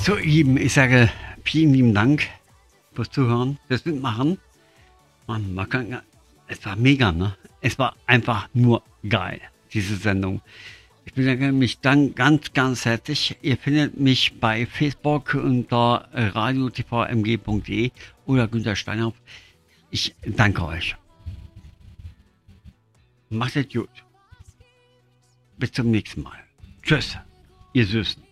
So, ihr Lieben, ich sage vielen lieben Dank fürs Zuhören, fürs Mitmachen. Mann, es war mega, ne? Es war einfach nur geil, diese Sendung. Ich bedanke mich dann ganz herzlich. Ihr findet mich bei Facebook unter radiotvmg.de oder Günter Steinhoff. Ich danke euch. Macht es gut. Bis zum nächsten Mal. Tschüss, ihr Süßen.